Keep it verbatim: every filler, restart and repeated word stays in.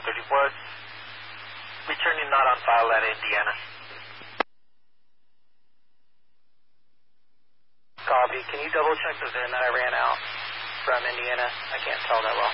thirty-four. Returning not on file at Indiana. Copy. Can you double check the V I N that I ran out from Indiana? I can't tell that well.